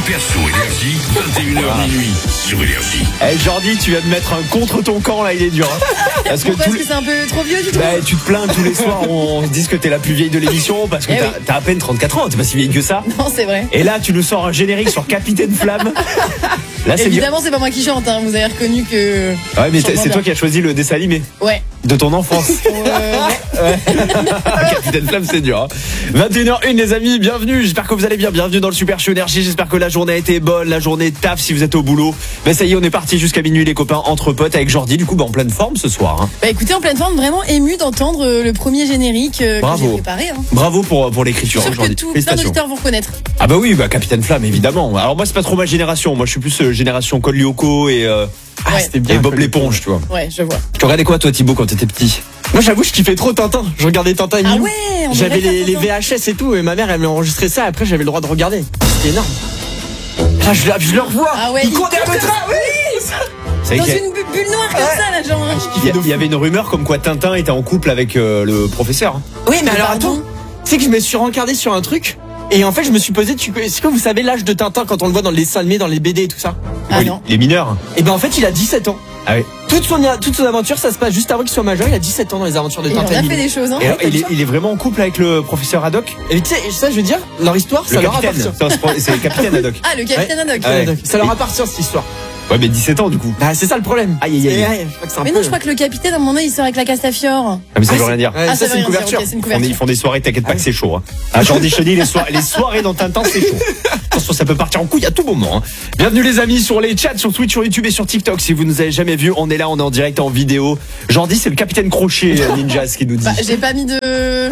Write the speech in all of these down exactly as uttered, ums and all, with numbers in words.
Super Show Énergie, vingt et une heures minuit sur Énergie. Eh Jordi, tu viens de mettre un contre ton camp là, il est dur. Hein. Parce que, parce que c'est un peu trop vieux du tout. Bah, tu te plains tous les soirs, on se dit que t'es la plus vieille de l'émission parce que eh t'as, oui. t'as à peine trente-quatre ans, t'es pas si vieille que ça. Non, c'est vrai. Et là, tu nous sors un générique sur Capitaine Flamme. Là, c'est Évidemment, c'est pas moi qui chante, hein. Vous avez reconnu que. Ouais, mais c'est, c'est toi qui as choisi le dessin animé. Ouais. De ton enfance. Euh, ouais. Capitaine Flamme, c'est dur. Hein. vingt et une heures une, les amis, bienvenue. J'espère que vous allez bien. Bienvenue dans le Super Show Énergie. J'espère que la journée a été bonne, la journée taf si vous êtes au boulot. Mais ça y est, on est parti jusqu'à minuit, les copains, entre potes avec Jordi. Du coup, bah, en pleine forme ce soir. Hein. Bah écoutez, en pleine forme, vraiment ému d'entendre le premier générique euh, que Bravo. j'ai préparé. Hein. Bravo pour, pour l'écriture. Je suis Hein, sûre que Jordi. tout, plein Félicitations. d'auditeurs vont reconnaître. Ah bah oui, bah Capitaine Flamme, évidemment. Alors moi, c'est pas trop ma génération. Moi, je suis plus euh, génération Col Lyoko et, euh, Ah, ouais. c'était bien, et Bob l'éponge, tu vois. Ouais, je vois. Tu regardais quoi, toi, Thibaut, quand t'étais petit? Moi j'avoue je kiffais trop Tintin. Je regardais Tintin et Ah Milou. ouais, on J'avais devrait les, faire les Tintin. V H S et tout et ma mère elle m'a enregistré ça. Après j'avais le droit de regarder. C'était énorme. Ah, je, je le revois. Ah ouais, il il court derrière court le comme train. Oui. C'est Dans vrai qu'il y a- une bu- bulle noire comme ça, là, genre. il y, a- il y avait une rumeur comme quoi Tintin était en couple avec euh, le professeur. Hein. Oui mais alors Pardon. attends. Tu sais que je me suis rencardé sur un truc. Et en fait je me suis posé, tu, est-ce que vous savez l'âge de Tintin quand on le voit dans les dessins animés, dans les B D et tout ça? Ah Oui, non. les mineurs. Et ben en fait il a dix-sept ans. Ah oui. Toute son, toute son aventure ça se passe juste avant qu'il soit majeur. Il a dix-sept ans dans les aventures de Il en Tintin et a Milou. fait des choses, hein. Et alors, il, est, il est vraiment en couple avec le professeur Haddock. Et tu sais, ça je veux dire, leur histoire ça Le leur capitaine. appartient. Non, c'est- c'est le capitaine Haddock. Ah, le capitaine Haddock. Ah ouais. Ça leur appartient cette histoire. Ouais, mais dix-sept ans du coup. Bah c'est ça le problème. Aïe, aïe, aïe. Et, ouais, je crois que c'est un Mais peu- non, je crois que le capitaine, à un moment donné, il sort avec la Castafiore. Ah, mais ça Ah, veut rien dire. Ouais, Ah, ça c'est veut une rien dire, couverture. ok, c'est une Ils font, des, couverture. ils font des soirées, t'inquiète pas que c'est chaud. Hein. Ah, Jordi, je te dis, les, soir- les soirées dans Tintin, c'est chaud. Attention, ça peut partir en couille à tout moment. Hein. Bienvenue les amis sur les chats, sur Twitch, sur YouTube et sur TikTok. Si vous nous avez jamais vu, on est là, on est en direct, en vidéo. Jordi, c'est le capitaine Crochet euh, Ninja, ce qu'il nous dit. Bah, j'ai pas mis de,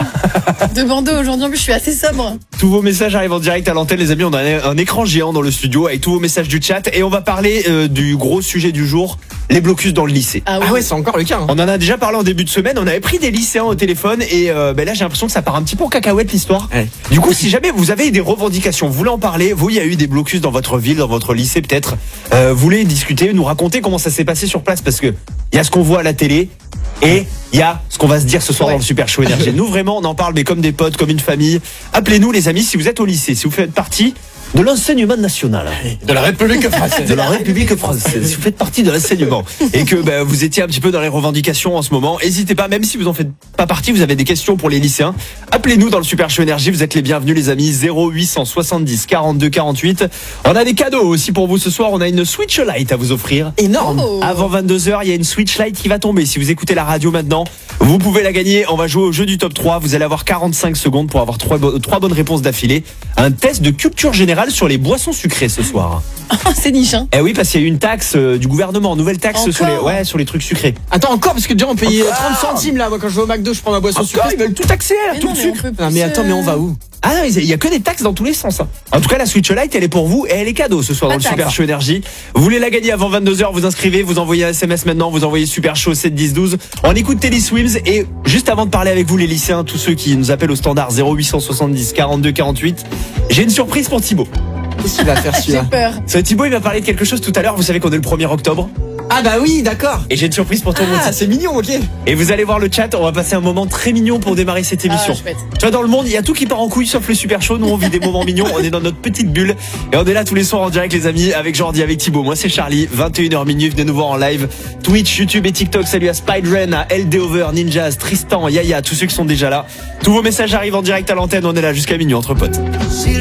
de bandeau aujourd'hui, en plus, je suis assez sobre. Tous vos messages arrivent en direct à l'antenne, les amis. On a un, un écran géant dans le studio avec tous vos messages du chat. Et on va parler euh, du gros sujet du jour, les blocus dans le lycée. Ah Ah ouais, c'est encore le cas. Hein. On en a déjà parlé en début de semaine, on avait pris des lycéens au téléphone et euh, ben là j'ai l'impression que ça part un petit peu en cacahuète l'histoire. Ouais. Du coup, si jamais vous avez des revendications, vous voulez en parler, vous il y a eu des blocus dans votre ville, dans votre lycée peut-être, euh, vous voulez discuter, nous raconter comment ça s'est passé sur place parce que il y a ce qu'on voit à la télé et il y a ce qu'on va se dire ce soir Ouais. dans le Super Show Énergie. Nous vraiment on en parle mais comme des potes, comme une famille. Appelez-nous les amis si vous êtes au lycée, si vous faites partie de l'enseignement national. De la République française. De la République française. Si vous faites partie de l'enseignement et que bah, vous étiez un petit peu dans les revendications en ce moment, n'hésitez pas, même si vous en faites pas partie, vous avez des questions pour les lycéens, appelez-nous dans le Super Show Énergie, vous êtes les bienvenus les amis, zéro huit cent soixante-dix quarante-deux quarante-huit. On a des cadeaux aussi pour vous ce soir, on a une Switch Lite à vous offrir. Énorme. Oh. Avant vingt-deux heures, il y a une Switch Lite qui va tomber. Si vous écoutez la radio maintenant, vous pouvez la gagner. On va jouer au jeu du top trois. Vous allez avoir quarante-cinq secondes pour avoir trois, bo- trois bonnes réponses d'affilée. Un test de culture générale sur les boissons sucrées ce soir. c'est niche, hein. Eh oui, parce qu'il y a eu une taxe euh, du gouvernement, nouvelle taxe Encore sur les, ouais, sur les trucs sucrés. Attends encore parce que déjà on payait Encore trente centimes là. Moi quand je vais au McDo je prends ma boisson Encore, sucrée. ils veulent tout taxer, là, Mais tout non, le mais on sucre. peut Non mais plus, attends mais on va où? Ah non, il y a que des taxes dans tous les sens. Hein. En tout cas, la Switch Lite, elle est pour vous et elle est cadeau ce soir Pas dans le de Super taxe. Show Énergie. Vous voulez la gagner avant vingt-deux heures, vous inscrivez, vous envoyez un S M S maintenant, vous envoyez Super Show sept dix douze. On écoute Telly Swims et juste avant de parler avec vous les lycéens, tous ceux qui nous appellent au standard zéro huit cent soixante-dix quarante-deux quarante-huit, j'ai une surprise pour Thibaut. Qu'est-ce qu'il va faire J'ai celui-là? peur. Ce Thibaut, il m'a parlé de quelque chose tout à l'heure. Vous savez qu'on est le premier octobre Ah bah oui d'accord. et j'ai une surprise pour toi, mon Ah petit. c'est mignon ok. Et vous allez voir le chat, on va passer un moment très mignon pour démarrer cette émission. Ah, chouette. Tu vois, dans le monde, il y a tout qui part en couille sauf le Super Show. Nous, on vit des moments mignons, on est dans notre petite bulle. Et on est là tous les soirs en direct, les amis, avec Jordi, avec Thibaut. Moi, c'est Charlie, vingt et une heures minuit, venez nous voir en live. Twitch, YouTube et TikTok. Salut à Spider-Man, à L D Over, Ninjas, Tristan, Yaya, tous ceux qui sont déjà là. Tous vos messages arrivent en direct à l'antenne, on est là jusqu'à minuit entre potes.